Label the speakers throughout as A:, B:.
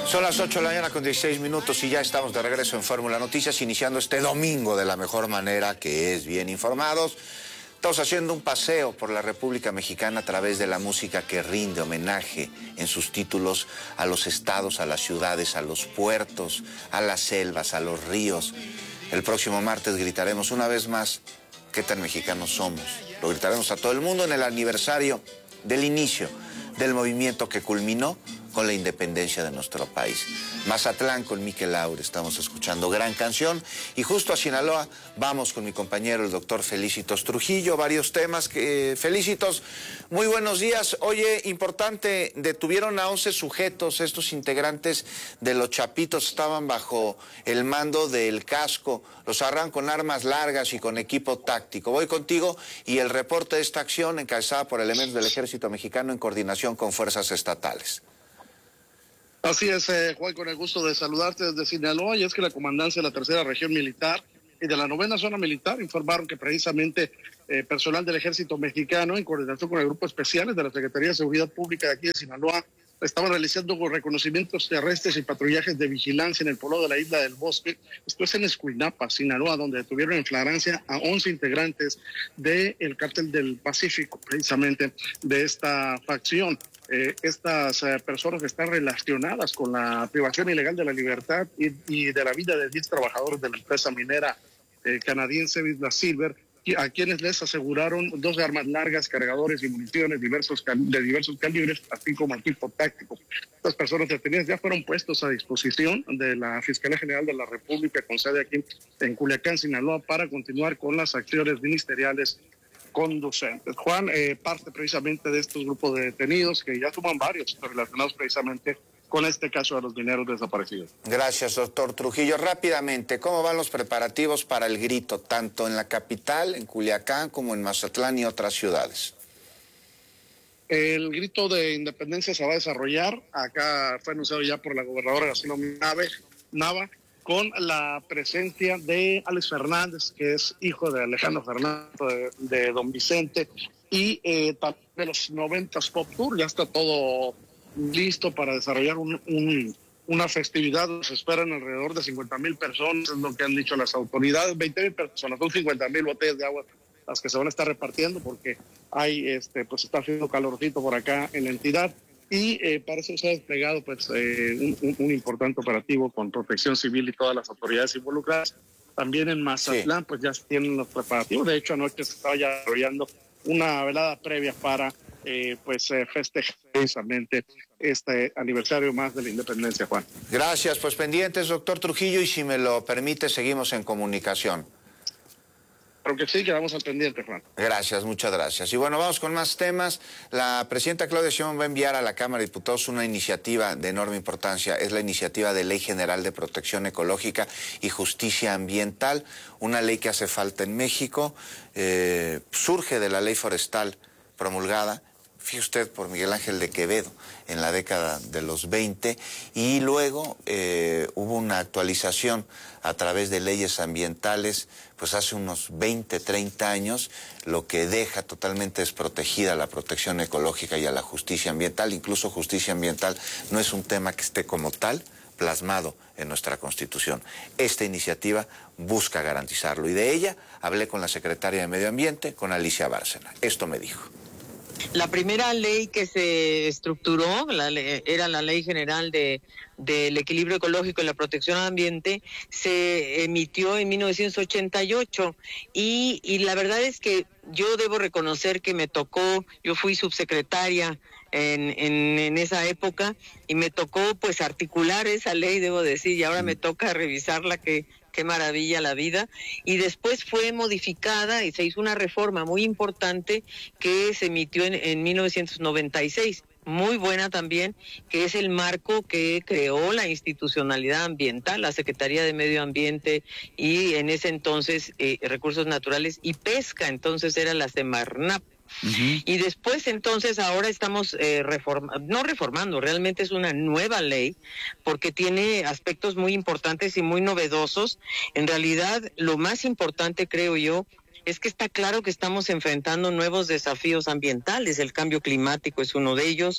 A: Son las 8 de la mañana con 16 minutos y ya estamos de regreso en Fórmula Noticias, iniciando este domingo de la mejor manera, que es bien informados. Estamos haciendo un paseo por la República Mexicana a través de la música que rinde homenaje en sus títulos a los estados, a las ciudades, a los puertos, a las selvas, a los ríos. El próximo martes gritaremos una vez más qué tan mexicanos somos. Lo gritaremos a todo el mundo en el aniversario del inicio del movimiento que culminó con la independencia de nuestro país. Mazatlán con Miquel Laure, estamos escuchando gran canción. Y justo a Sinaloa vamos con mi compañero, el doctor Felicitos Trujillo. Varios temas que... Felicitos, muy buenos días. Oye, importante, detuvieron a 11 sujetos, estos integrantes de los Chapitos estaban bajo el mando del Casco. Los agarran con armas largas y con equipo táctico. Voy contigo y el reporte de esta acción encabezada por elementos del Ejército Mexicano en coordinación con fuerzas estatales.
B: Así es, Juan, con el gusto de saludarte desde Sinaloa, y es que la comandancia de la Tercera Región Militar y de la Novena Zona Militar informaron que precisamente personal del Ejército Mexicano, en coordinación con el Grupo Especiales de la Secretaría de Seguridad Pública de aquí de Sinaloa, estaban realizando reconocimientos terrestres y patrullajes de vigilancia en el poblado de la Isla del Bosque. Esto es en Escuinapa, Sinaloa, donde detuvieron en flagrancia a 11 integrantes del Cártel del Pacífico, precisamente de esta facción. Estas personas están relacionadas con la privación ilegal de la libertad y de la vida de 10 trabajadores de la empresa minera canadiense Vizsla Silver, a quienes les aseguraron 2 armas largas, cargadores y municiones de diversos calibres, así como equipo táctico. Estas personas detenidas ya fueron puestos a disposición de la Fiscalía General de la República, con sede aquí en Culiacán, Sinaloa, para continuar con las acciones ministeriales conducentes. Juan, parte precisamente de estos grupos de detenidos, que ya suman varios relacionados precisamente con este caso de los mineros desaparecidos.
A: Gracias, doctor Trujillo. Rápidamente, ¿cómo van los preparativos para el grito, tanto en la capital, en Culiacán, como en Mazatlán y otras ciudades?
B: El grito de independencia se va a desarrollar. Acá fue anunciado ya por la gobernadora Graciela Nava, con la presencia de Alex Fernández, que es hijo de Alejandro Fernández, de Don Vicente, y de los 90s Pop Tour. Ya está todo listo para desarrollar una festividad. Se esperan alrededor de 50,000 personas, es lo que han dicho las autoridades. 20,000 personas, son 50,000 botellas de agua las que se van a estar repartiendo, porque hay, pues está haciendo calorcito por acá en la entidad. Y para eso se ha desplegado un importante operativo con Protección Civil y todas las autoridades involucradas. También en Mazatlán, pues ya se tienen los preparativos. De hecho, anoche se estaba ya desarrollando una velada previa para festejar precisamente este aniversario más de la independencia, Juan.
A: Gracias, pues pendientes, doctor Trujillo, y si me lo permite, seguimos en comunicación.
B: Creo que sí, quedamos al pendiente, Juan.
A: Gracias, muchas gracias. Y bueno, vamos con más temas. La presidenta Claudia Sheinbaum va a enviar a la Cámara de Diputados una iniciativa de enorme importancia. Es la iniciativa de Ley General de Protección Ecológica y Justicia Ambiental, una ley que hace falta en México. Surge de la Ley Forestal promulgada, fíjese usted, por Miguel Ángel de Quevedo en la década de los 20, y luego hubo una actualización a través de leyes ambientales, pues hace unos 20, 30 años, lo que deja totalmente desprotegida la protección ecológica y a la justicia ambiental. Incluso justicia ambiental no es un tema que esté como tal plasmado en nuestra Constitución. Esta iniciativa busca garantizarlo, y de ella hablé con la secretaria de Medio Ambiente, con Alicia Bárcena. Esto me dijo.
C: La primera ley que se estructuró era la Ley General del Equilibrio Ecológico y la Protección al Ambiente. Se emitió en 1988 y la verdad es que yo debo reconocer que me tocó, yo fui subsecretaria en esa época y me tocó pues articular esa ley, debo decir, y ahora me toca revisarla, qué maravilla la vida. Y después fue modificada y se hizo una reforma muy importante que se emitió en 1996. Muy buena también, que es el marco que creó la institucionalidad ambiental, la Secretaría de Medio Ambiente y en ese entonces Recursos Naturales y Pesca, entonces era la Semarnap. Uh-huh. Y después entonces ahora estamos no reformando, realmente es una nueva ley porque tiene aspectos muy importantes y muy novedosos. En realidad lo más importante, creo yo, es que está claro que estamos enfrentando nuevos desafíos ambientales. El cambio climático es uno de ellos,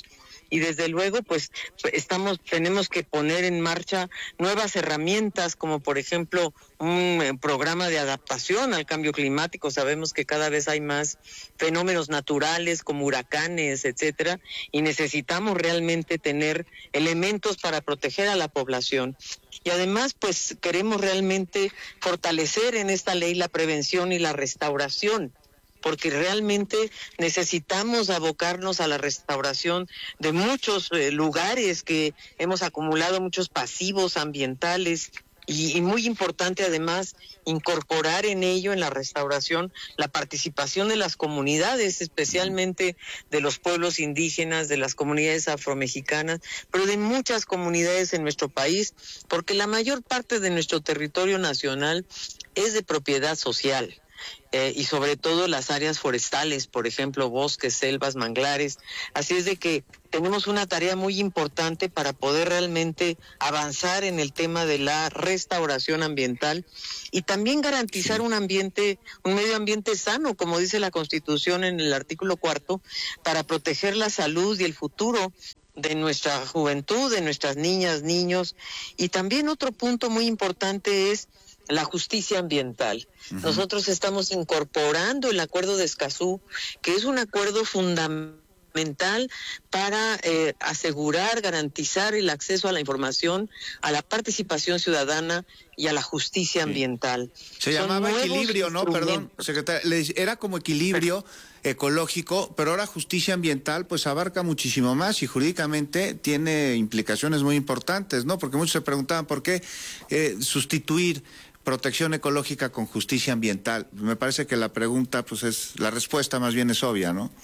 C: y desde luego pues tenemos que poner en marcha nuevas herramientas, como por ejemplo un programa de adaptación al cambio climático. Sabemos que cada vez hay más fenómenos naturales como huracanes, etcétera, y necesitamos realmente tener elementos para proteger a la población. Y además, pues queremos realmente fortalecer en esta ley la prevención y la restauración, porque realmente necesitamos abocarnos a la restauración de muchos lugares que hemos acumulado, muchos pasivos ambientales. Y muy importante además incorporar en ello, en la restauración, la participación de las comunidades, especialmente de los pueblos indígenas, de las comunidades afromexicanas, pero de muchas comunidades en nuestro país, porque la mayor parte de nuestro territorio nacional es de propiedad social. Y sobre todo las áreas forestales, por ejemplo, bosques, selvas, manglares. Así es de que tenemos una tarea muy importante para poder realmente avanzar en el tema de la restauración ambiental y también garantizar un medio ambiente sano, como dice la Constitución en el artículo 4, para proteger la salud y el futuro de nuestra juventud, de nuestras niñas, niños. Y también otro punto muy importante es la justicia ambiental. Nosotros estamos incorporando el Acuerdo de Escazú, que es un acuerdo fundamental para asegurar, garantizar el acceso a la información, a la participación ciudadana y a la justicia ambiental.
A: Se llamaba equilibrio, ¿no? Perdón, secretaria. Era como equilibrio ecológico, pero ahora justicia ambiental pues abarca muchísimo más y jurídicamente tiene implicaciones muy importantes, ¿no? Porque muchos se preguntaban por qué sustituir protección ecológica con justicia ambiental. Me parece que la pregunta, pues la respuesta más bien es obvia, ¿no?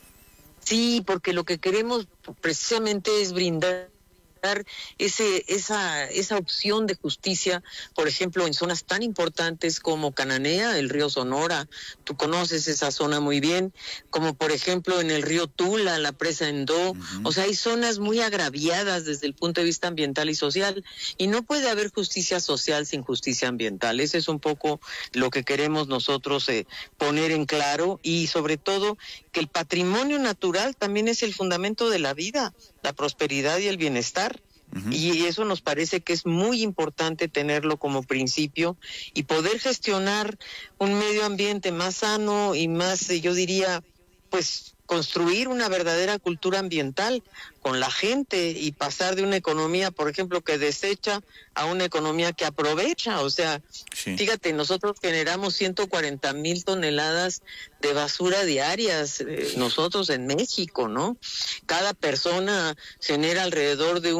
C: Sí, porque lo que queremos precisamente es brindar esa opción de justicia, por ejemplo, en zonas tan importantes como Cananea, el río Sonora, tú conoces esa zona muy bien, como por ejemplo en el río Tula, la presa Endó. O sea, hay zonas muy agraviadas desde el punto de vista ambiental y social, y no puede haber justicia social sin justicia ambiental. Ese es un poco lo que queremos nosotros poner en claro, y sobre todo que el patrimonio natural también es el fundamento de la vida, la prosperidad y el bienestar. Y eso nos parece que es muy importante tenerlo como principio y poder gestionar un medio ambiente más sano y más, yo diría, pues construir una verdadera cultura ambiental con la gente y pasar de una economía, por ejemplo, que desecha a una economía que aprovecha. O sea, fíjate, nosotros generamos 140,000 toneladas de basura diarias, nosotros en México, ¿no? Cada persona genera alrededor de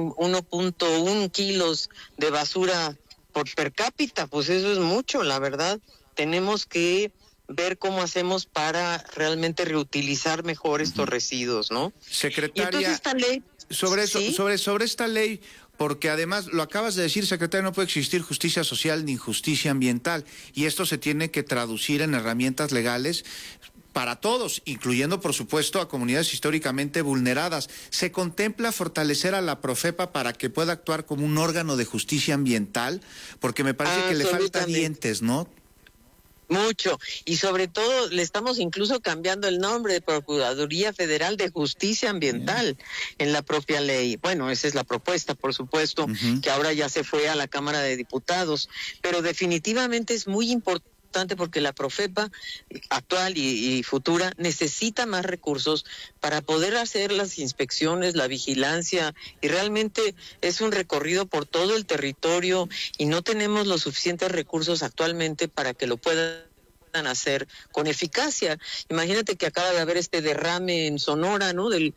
C: 1.1 kilos de basura per cápita. Pues eso es mucho, la verdad. Tenemos que ver cómo hacemos para realmente reutilizar mejor estos residuos, ¿no?
A: Secretaria,
C: y entonces esta ley,
A: sobre eso, ¿sí? sobre esta ley, porque además lo acabas de decir, secretaria, no puede existir justicia social ni justicia ambiental, y esto se tiene que traducir en herramientas legales para todos, incluyendo, por supuesto, a comunidades históricamente vulneradas. ¿Se contempla fortalecer a la Profepa para que pueda actuar como un órgano de justicia ambiental? Porque me parece que le falta dientes, ¿no?
C: Mucho, y sobre todo le estamos incluso cambiando el nombre de Procuraduría Federal de Justicia Ambiental en la propia ley. Bueno, esa es la propuesta, por supuesto, que ahora ya se fue a la Cámara de Diputados, pero definitivamente es muy importante porque la Profepa actual y futura necesita más recursos para poder hacer las inspecciones, la vigilancia, y realmente es un recorrido por todo el territorio y no tenemos los suficientes recursos actualmente para que lo puedan hacer con eficacia. Imagínate que acaba de haber este derrame en Sonora, ¿no? Del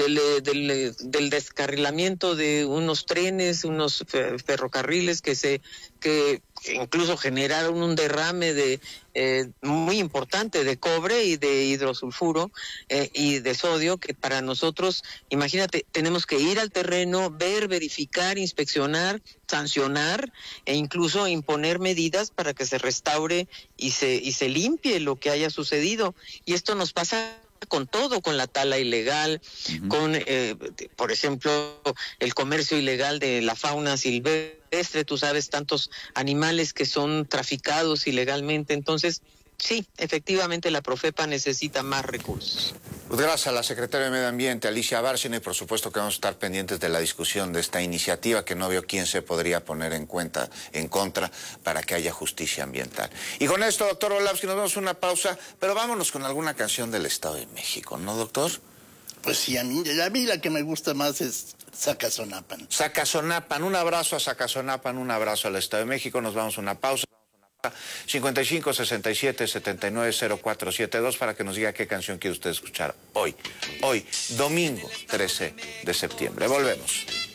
C: descarrilamiento de unos trenes, unos ferrocarriles que incluso generaron un derrame muy importante de cobre y de hidrosulfuro y de sodio, que para nosotros, imagínate, tenemos que ir al terreno, ver, verificar, inspeccionar, sancionar e incluso imponer medidas para que se restaure y se limpie lo que haya sucedido. Y esto nos pasa con todo, con la tala ilegal, con, por ejemplo, el comercio ilegal de la fauna silvestre, tú sabes, tantos animales que son traficados ilegalmente. Entonces, sí, efectivamente la Profepa necesita más recursos.
A: Pues gracias a la secretaria de Medio Ambiente, Alicia Bárcena, y por supuesto que vamos a estar pendientes de la discusión de esta iniciativa que no veo quién se podría poner en contra para que haya justicia ambiental. Y con esto, doctor Orlowski, nos damos una pausa, pero vámonos con alguna canción del Estado de México, ¿no, doctor?
D: Pues sí, a mí la que me gusta más es Zacazonapan.
A: Zacazonapan, un abrazo a Zacazonapan, un abrazo al Estado de México, nos vamos a una pausa. 55 67 79 0472 para que nos diga qué canción quiere usted escuchar hoy, domingo 13 de septiembre. Volvemos.